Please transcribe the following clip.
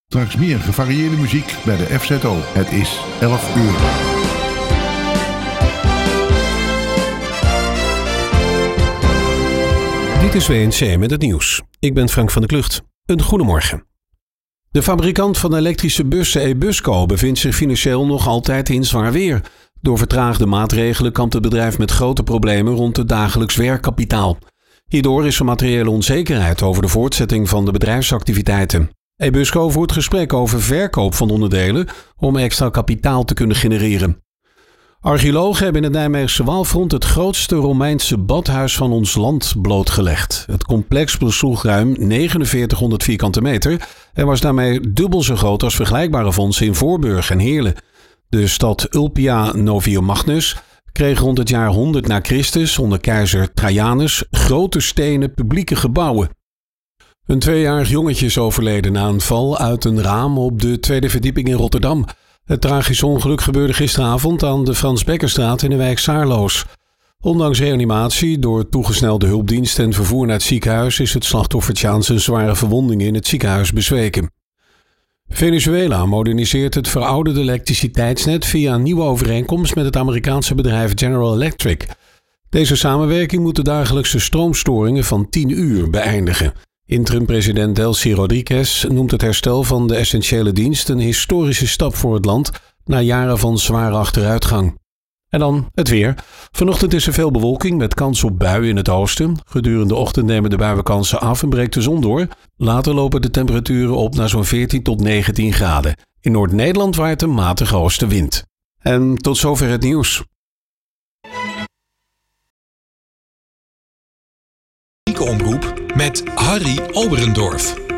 Straks meer gevarieerde muziek bij de FZO. Het is 11 uur. Dit is WNC met het nieuws. Ik ben Frank van der Klucht. Een goedemorgen. De fabrikant van elektrische bussen Ebusco bevindt zich financieel nog altijd in zwaar weer. Door vertraagde maatregelen kampt het bedrijf met grote problemen rond het dagelijks werkkapitaal. Hierdoor is er materiële onzekerheid over de voortzetting van de bedrijfsactiviteiten. Ebusco voert gesprek over verkoop van onderdelen om extra kapitaal te kunnen genereren. Archeologen hebben in het Nijmeegse Waalfront het grootste Romeinse badhuis van ons land blootgelegd. Het complex besloeg ruim 4900 vierkante meter en was daarmee dubbel zo groot als vergelijkbare vondsten in Voorburg en Heerlen. De stad Ulpia Noviomagnus kreeg rond het jaar 100 na Christus onder keizer Trajanus grote stenen publieke gebouwen. Een 2-jarig jongetje is overleden na een val uit een raam op de tweede verdieping in Rotterdam. Het tragische ongeluk gebeurde gisteravond aan de Frans Bekkerstraat in de wijk Saarloos. Ondanks reanimatie door toegesnelde hulpdienst en vervoer naar het ziekenhuis is het slachtoffertje aan zijn zware verwondingen in het ziekenhuis bezweken. Venezuela moderniseert het verouderde elektriciteitsnet via een nieuwe overeenkomst met het Amerikaanse bedrijf General Electric. Deze samenwerking moet de dagelijkse stroomstoringen van 10 uur beëindigen. Interim-president Delcy Rodriguez noemt het herstel van de essentiële dienst een historische stap voor het land na jaren van zware achteruitgang. En dan het weer. Vanochtend is er veel bewolking met kans op buien in het oosten. Gedurende de ochtend nemen de buienkansen af en breekt de zon door. Later lopen de temperaturen op naar zo'n 14 tot 19 graden. In Noord-Nederland waait een matige oostenwind. En tot zover het nieuws. Omroep met Harry Oberendorf.